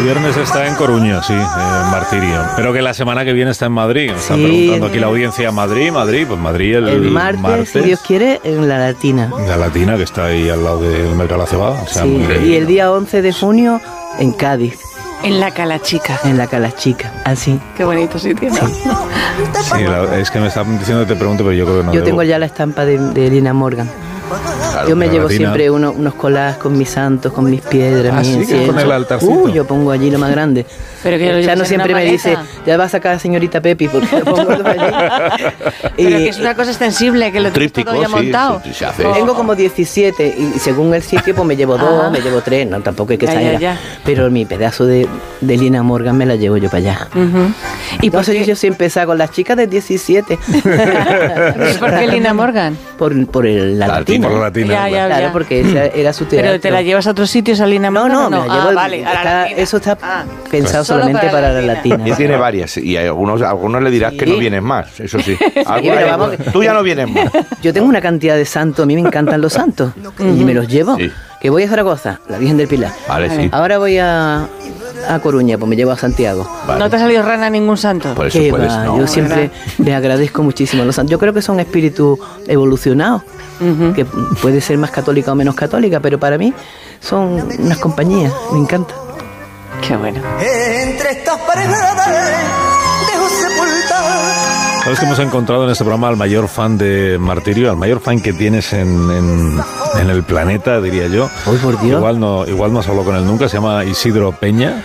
viernes está en Coruña, sí, Martirio. Pero que la semana que viene está en Madrid. Está preguntando aquí la audiencia, Madrid, pues Madrid el martes, si Dios quiere, en La Latina. La Latina, que está ahí al lado del Mercado de la Cebada. O sea, sí, y el día 11 de junio en Cádiz. En la Calachica. En la Calachica, así. Qué bonito sitio. Sí, sí es que me están diciendo que te pregunte, pero yo creo que no. Yo tengo ya la estampa de Lina Morgan. Claro, yo me llevo siempre unos collages con mis santos, con mis piedras, mis con el altarcito. Yo pongo allí lo más grande. Pero que Chano siempre me dice, ya va a sacar a señorita Pepi, porque lo pongo todo allí. Pero que es una cosa extensible, que lo tienes todo ya montado. Sí, tengo como 17 y según el sitio pues me llevo 2, me llevo 3, no, tampoco hay que exagerar. Pero mi pedazo de Lina Morgan me la llevo yo para allá. ¿Y por qué? Yo siempre empecé con las chicas de 17. ¿Por qué Lina Morgan? Por la Latina. Por la Latina. Claro, porque esa era su teatro. ¿Pero te la llevas a otros sitios a Lina Morgan? No, me la llevo. Vale, eso está pensado solamente para la Latina. Y tiene varias, y a algunos le dirás que no vienes más, eso sí. Tú ya no vienes más. Yo tengo una cantidad de santos, a mí me encantan los santos, y me los llevo. Sí. Que voy a Zaragoza, la Virgen del Pilar. Vale, sí. Ahora voy a Coruña, pues me llevo a Santiago. Vale. ¿No te ha salido rana ningún santo? Por eso puedes, no. Yo siempre les agradezco muchísimo a los santos. Yo creo que son espíritus evolucionados, que puede ser más católica o menos católica, pero para mí son unas compañías, me encanta. Qué bueno. Entre estas paredes dejo sepultar. Sabes que hemos encontrado en este programa al mayor fan de Martirio, al mayor fan que tienes en el planeta, diría yo. ¡Ay, por Dios! Igual no has hablado con él nunca, se llama Isidro Peña.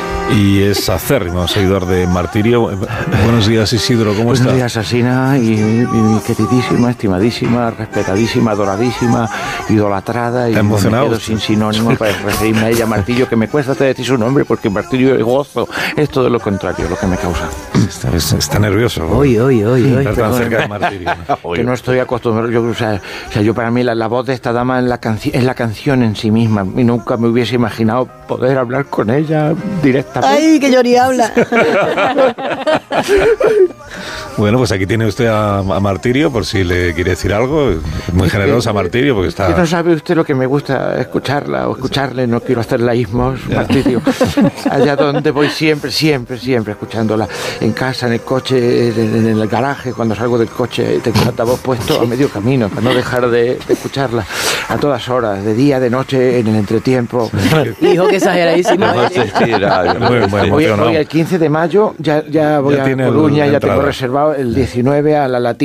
Y es acérrimo seguidor de Martirio. Buenos días, Isidro, ¿cómo estás? Buenos días, Asina, y mi queridísima, estimadísima, respetadísima, adoradísima, idolatrada. Y emocionado. Me quedo sin sinónimo para referirme a ella, Martirio, que me cuesta decir su nombre, porque Martirio es gozo, es todo lo contrario, lo que me causa. Está nervioso. Hoy. Estar tan cerca de Martirio. Que no estoy acostumbrado. Yo para mí la voz de esta dama es la canción en sí misma, y nunca me hubiese imaginado poder hablar con ella directamente. ¡Ay, que Yori habla! Bueno, pues aquí tiene usted a Martirio, por si le quiere decir algo. Es muy generosa Martirio, porque está... No sabe usted lo que me gusta escucharla o escucharle, no quiero hacer laísmos, Martirio. Allá donde voy siempre escuchándola. En casa, en el coche, en el garaje, cuando salgo del coche, tengo el altavoz puesto a medio camino, para no dejar de escucharla a todas horas, de día, de noche, en el entretiempo. Hijo, que exageradísimo. Hoy el 15 de mayo ya voy a Coruña, ya tengo reservado el 19 a la Latina.